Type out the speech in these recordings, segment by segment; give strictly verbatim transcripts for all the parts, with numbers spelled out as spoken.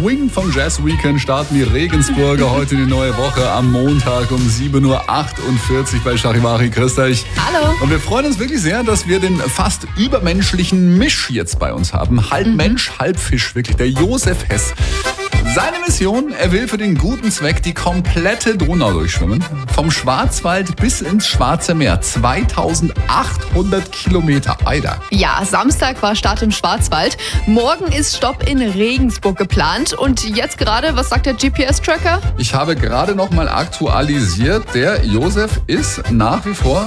Swing vom Jazz Weekend starten die Regensburger heute in die neue Woche am Montag um sieben Uhr achtundvierzig bei Charivari. Grüß euch. Hallo. Und wir freuen uns wirklich sehr, dass wir den fast übermenschlichen Misch jetzt bei uns haben. Halb Mhm. Mensch, halb Fisch, wirklich. Der Josef Hess. Seine Mission, er will für den guten Zweck die komplette Donau durchschwimmen. Vom Schwarzwald bis ins Schwarze Meer. zweitausendachthundert Kilometer. Alter. Ja, Samstag war Start im Schwarzwald. Morgen ist Stopp in Regensburg geplant. Und jetzt gerade, was sagt der G P S-Tracker? Ich habe gerade noch mal aktualisiert. Der Josef ist nach wie vor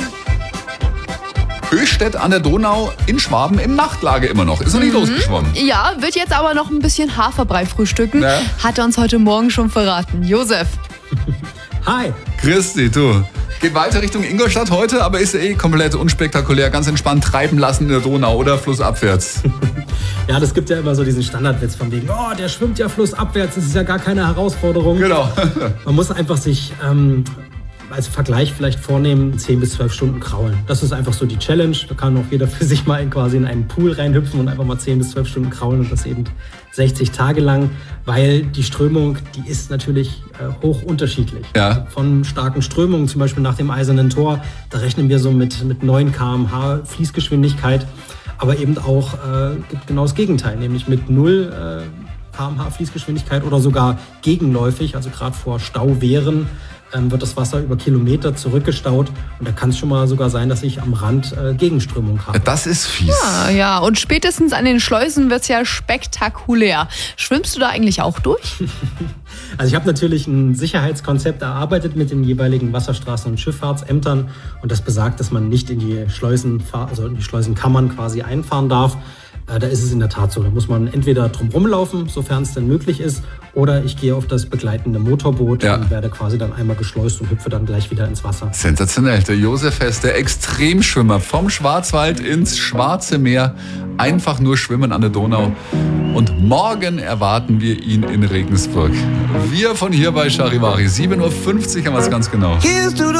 Höchstädt an der Donau in Schwaben im Nachtlager immer noch. Ist noch nicht Mhm. losgeschwommen. Ja, wird jetzt aber noch ein bisschen Haferbrei frühstücken. Ja. Hat er uns heute Morgen schon verraten. Josef. Hi. Christi, du. Geht weiter Richtung Ingolstadt heute, aber ist eh komplett unspektakulär. Ganz entspannt treiben lassen in der Donau oder flussabwärts. Ja, das gibt ja immer so diesen Standardwitz von wegen, oh, der schwimmt ja flussabwärts, das ist ja gar keine Herausforderung. Genau. Man muss einfach sich ähm, als Vergleich vielleicht vornehmen, zehn bis zwölf Stunden kraulen. Das ist einfach so die Challenge. Da kann auch jeder für sich mal in quasi in einen Pool reinhüpfen und einfach mal zehn bis zwölf Stunden kraulen und das eben sechzig Tage lang, weil die Strömung, die ist natürlich äh, hoch unterschiedlich. Ja. Also von starken Strömungen, zum Beispiel nach dem Eisernen Tor, da rechnen wir so mit, mit neun Kilometer pro Stunde Fließgeschwindigkeit, aber eben auch äh, gibt genau das Gegenteil, nämlich mit null äh, Kilometer pro Stunde Fließgeschwindigkeit oder sogar gegenläufig, also gerade vor Stauwehren, ähm, wird das Wasser über Kilometer zurückgestaut und da kann es schon mal sogar sein, dass ich am Rand äh, Gegenströmung habe. Das ist fies. Ah, ja, und spätestens an den Schleusen wird's ja spektakulär. Schwimmst du da eigentlich auch durch? Also ich habe natürlich ein Sicherheitskonzept erarbeitet mit den jeweiligen Wasserstraßen- und Schifffahrtsämtern und das besagt, dass man nicht in die Schleusen, also in die Schleusenkammern quasi einfahren darf. Äh, da ist es in der Tat so, da muss man entweder drum rumlaufen, sofern es denn möglich ist, oder ich gehe auf das begleitende Motorboot Ja. und werde quasi dann einmal geschleust und hüpfe dann gleich wieder ins Wasser. Sensationell. Der Josef Hess, der Extremschwimmer vom Schwarzwald ins Schwarze Meer. Einfach nur schwimmen an der Donau. Und morgen erwarten wir ihn in Regensburg. Wir von hier bei Charivari. sieben Uhr fünfzig haben wir es ganz genau.